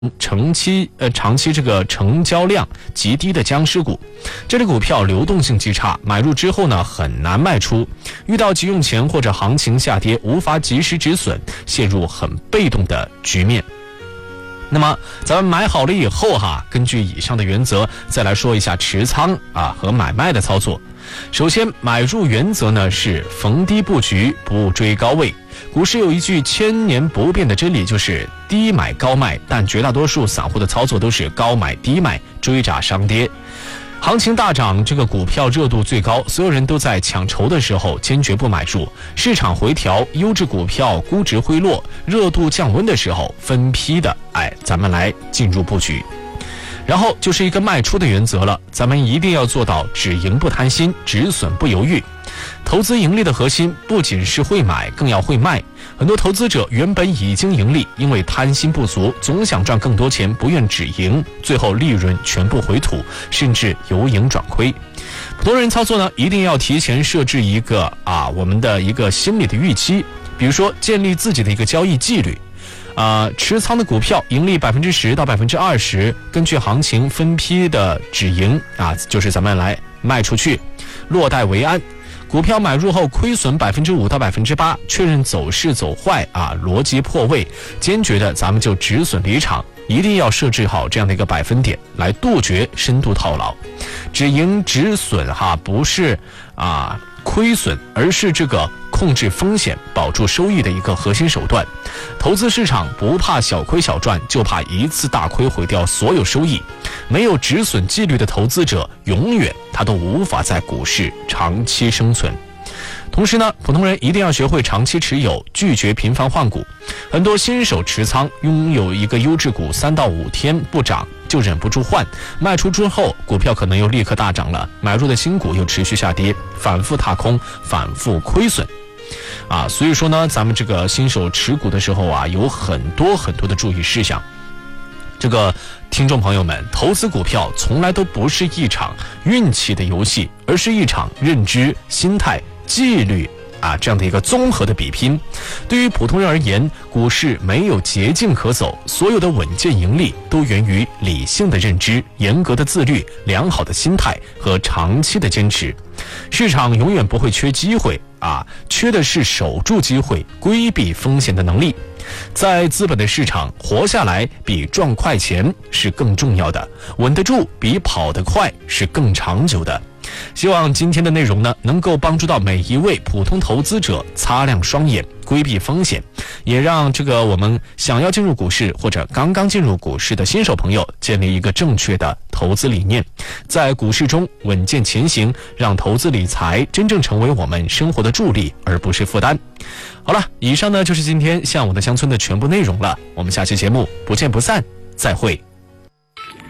长期这个成交量极低的僵尸股，这类股票流动性极差，买入之后呢很难卖出，遇到急用钱或者行情下跌无法及时止损，陷入很被动的局面。那么咱们买好了以后根据以上的原则再来说一下持仓和买卖的操作。首先，买入原则呢是逢低布局，不追高位。股市有一句千年不变的真理，就是低买高卖，但绝大多数散户的操作都是高买低卖，追涨伤跌。行情大涨，这个股票热度最高，所有人都在抢筹的时候坚决不买入，市场回调，优质股票估值回落，热度降温的时候分批的咱们来进入布局。然后就是一个卖出的原则了，咱们一定要做到止盈不贪心，止损不犹豫。投资盈利的核心不仅是会买，更要会卖。很多投资者原本已经盈利，因为贪心不足，总想赚更多钱，不愿止盈，最后利润全部回吐，甚至由盈转亏。普通人操作呢，一定要提前设置一个我们的一个心理的预期，比如说建立自己的一个交易纪律。持仓的股票盈利10%到20%，根据行情分批的止盈就是咱们来卖出去，落袋为安。股票买入后亏损5%到8%，确认走势走坏逻辑破位，坚决的咱们就止损离场，一定要设置好这样的一个百分点，来杜绝深度套牢。止盈止损不是亏损，而是这个控制风险保住收益的一个核心手段。投资市场不怕小亏小赚，就怕一次大亏毁掉所有收益。没有止损纪律的投资者，永远他都无法在股市长期生存。同时呢，普通人一定要学会长期持有，拒绝频繁换股。很多新手持仓，拥有一个优质股3到5天不涨就忍不住换，卖出之后股票可能又立刻大涨了，买入的新股又持续下跌，反复踏空，反复亏损所以说呢，咱们这个新手持股的时候有很多的注意事项。这个听众朋友们，投资股票从来都不是一场运气的游戏，而是一场认知、心态、纪律这样的一个综合的比拼。对于普通人而言，股市没有捷径可走，所有的稳健盈利都源于理性的认知、严格的自律、良好的心态和长期的坚持。市场永远不会缺机会缺的是守住机会、规避风险的能力。在资本的市场，活下来比赚快钱是更重要的，稳得住比跑得快是更长久的。希望今天的内容呢，能够帮助到每一位普通投资者擦亮双眼，规避风险，也让这个我们想要进入股市或者刚刚进入股市的新手朋友建立一个正确的投资理念，在股市中稳健前行，让投资理财真正成为我们生活的助力，而不是负担。好了，以上呢就是今天向我的乡村的全部内容了，我们下期节目不见不散，再会。